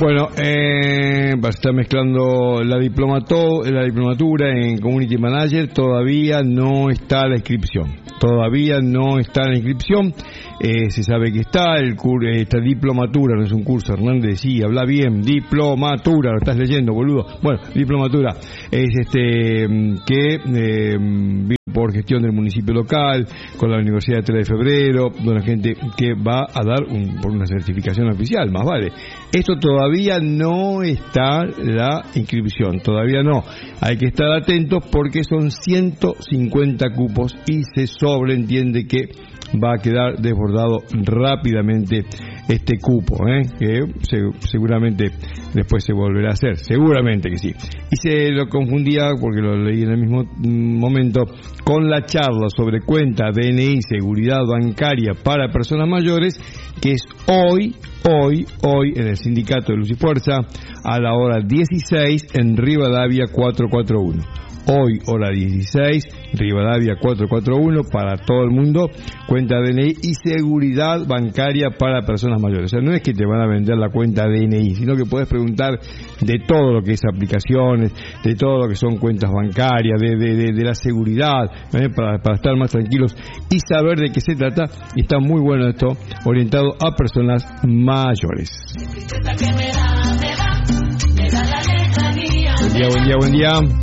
Bueno, está mezclando la diplomatura en Community Manager. Todavía no está la inscripción. Se sabe que está esta diplomatura, no es un curso, Hernández, sí, habla bien, diplomatura, lo estás leyendo, boludo. Bueno, diplomatura es que por gestión del municipio local, con la Universidad de 3 de Febrero, de la gente que va a dar por una certificación oficial, más vale. Esto todavía no está la inscripción, todavía no. Hay que estar atentos porque son 150 cupos y se sobreentiende que va a quedar desbordado rápidamente este cupo, que seguramente después se volverá a hacer, seguramente que sí. Y se lo confundía, porque lo leí en el mismo momento, con la charla sobre cuenta DNI, seguridad bancaria para personas mayores, que es hoy en el sindicato de Luz y Fuerza a la hora 16 en Rivadavia 441. Hoy, hora 16, Rivadavia 441, para todo el mundo, cuenta DNI y seguridad bancaria para personas mayores. O sea, no es que te van a vender la cuenta DNI, sino que puedes preguntar de todo lo que es aplicaciones, de todo lo que son cuentas bancarias, de la seguridad, para estar más tranquilos y saber de qué se trata. Y está muy bueno esto, orientado a personas mayores. Buen día.